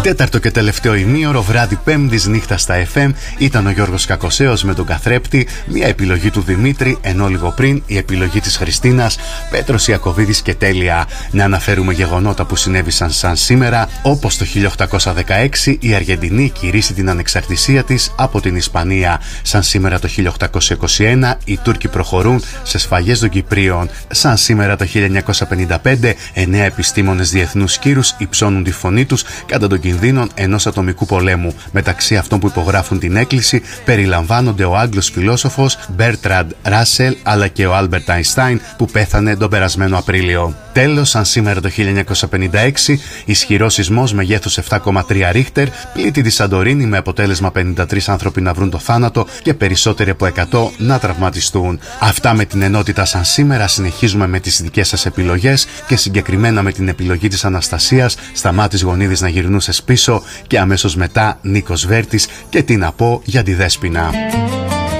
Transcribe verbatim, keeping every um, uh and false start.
Τέταρτο και τελευταίο ημίωρο, βράδυ Πέμπτης, νύχτα στα εφ εμ, ήταν ο Γιώργος Κακοσέος με τον Καθρέπτη, μια επιλογή του Δημήτρη, ενώ λίγο πριν η επιλογή της Χριστίνας, Πέτρος Ιακωβίδης και Τέλεια. Να αναφέρουμε γεγονότα που συνέβησαν σαν σήμερα, όπως το χίλια οκτακόσια δεκαέξι η Αργεντινή κηρύσσει την ανεξαρτησία της από την Ισπανία. Σαν σήμερα το χίλια οκτακόσια είκοσι ένα οι Τούρκοι προχωρούν σε σφαγές των Κυπρίων. Σαν σήμερα το χίλια εννιακόσια πενήντα πέντε εννέα επιστήμονες διεθνούς κύρους υψώνουν τη φωνή τους κατά των κινδύνων ενός ατομικού πολέμου. Μεταξύ αυτών που υπογράφουν την έκκληση περιλαμβάνονται ο Άγγλος φιλόσοφος Μπέρτραντ Ράσελ αλλά και ο Άλμπερτ Αϊνστάιν που πέθανε τον περασμένο Απρίλιο. Τέλος, σαν σήμερα το χίλια εννιακόσια πενήντα έξι, ισχυρός σεισμός μεγέθους επτά κόμμα τρία ρίχτερ πλήττει τη Σαντορίνη με αποτέλεσμα πενήντα τρεις άνθρωποι να βρουν το θάνατο και περισσότεροι από εκατό να τραυματιστούν. Αυτά με την ενότητα σαν σήμερα. Συνεχίζουμε με τις δικές σας επιλογές και συγκεκριμένα με την επιλογή της Αναστασίας, Σταμάτης Γονίδης να γυρνούσες πίσω, και αμέσως μετά Νίκος Βέρτης και τι να πω για τη Δέσποινα.